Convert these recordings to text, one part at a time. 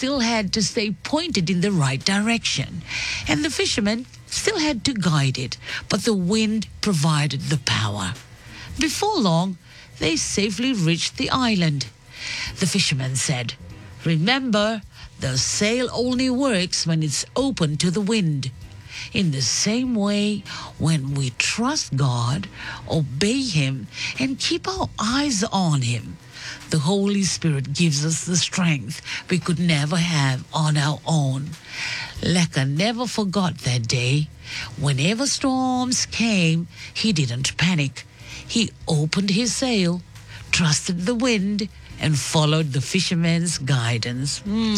still had to stay pointed in the right direction. And the fishermen still had to guide it, but the wind provided the power. Before long, they safely reached the island. The fisherman said, "Remember, the sail only works when it's open to the wind." In the same way, when we trust God, obey Him, and keep our eyes on Him, the Holy Spirit gives us the strength we could never have on our own. Leka never forgot that day. Whenever storms came, he didn't panic. He opened his sail, trusted the wind, and followed the fisherman's guidance.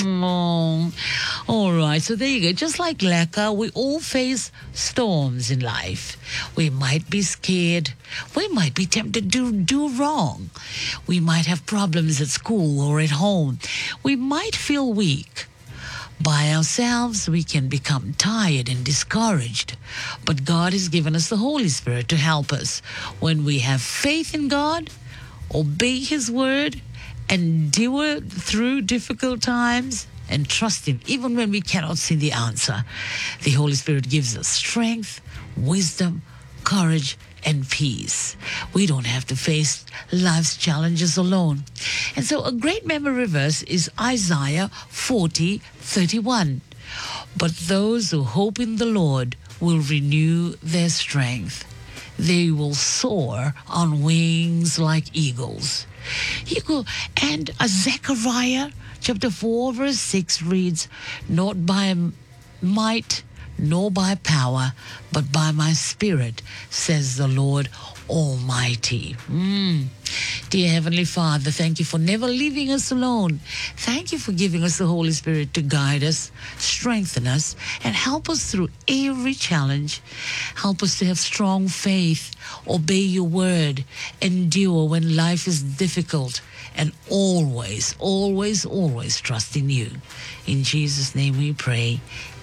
All right, so there you go. Just like Leka, we all face storms in life. We might be scared. We might be tempted to do wrong. We might have problems at school or at home. We might feel weak. By ourselves, we can become tired and discouraged. But God has given us the Holy Spirit to help us. When we have faith in God, obey His word, endure through difficult times, and trust Him even when we cannot see the answer, the Holy Spirit gives us strength, wisdom, courage, and peace. We don't have to face life's challenges alone. And so a great memory verse is Isaiah 40:31. But those who hope in the Lord will renew their strength. They will soar on wings like eagles. And Zechariah chapter 4 verse 6 reads, "Not by might nor by power, but by my Spirit, says the Lord Almighty." Dear Heavenly Father, thank you for never leaving us alone. Thank you for giving us the Holy Spirit to guide us, strengthen us, and help us through every challenge. Help us to have strong faith, obey your word, endure when life is difficult, and always, always, always trust in you. In Jesus' name we pray.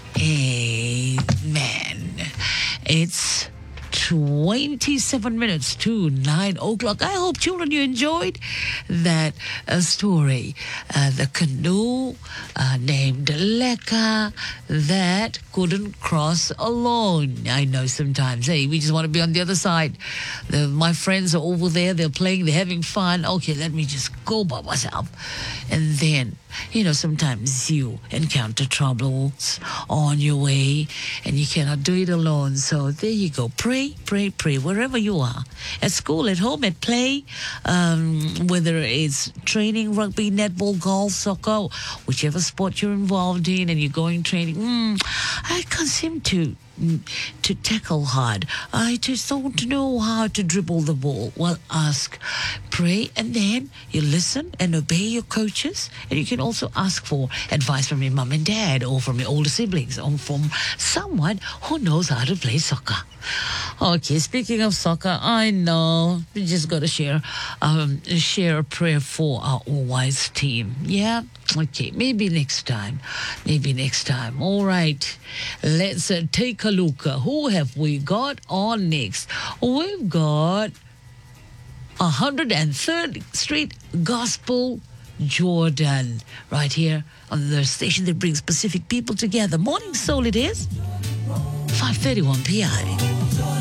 Amen. It's 27 minutes to 9 o'clock. I hope, children, you enjoyed that story. The canoe named Leka that couldn't cross alone. I know sometimes, hey, we just want to be on the other side. My friends are over there. They're playing. They're having fun. Okay, let me just go by myself. And then, sometimes you encounter troubles on your way and you cannot do it alone. So there you go. Pray, pray, pray, wherever you are. At school, at home, at play, whether it's training, rugby, netball, golf, soccer, whichever sport you're involved in and you're going training. I can't seem to tackle hard. I just don't know how to dribble the ball. Well, ask, pray, and then you listen and obey your coaches. And you can also ask for advice from your mom and dad or from your older siblings or from someone who knows how to play soccer. Okay, speaking of soccer, I know we just got to share a prayer for our all-wise team. Yeah? Okay, maybe next time. All right, let's take a look. Who have we got on next? We've got 103rd Street Gospel Jordan right here on the station that brings Pacific people together. Morning Soul it is. 5:31 p.m.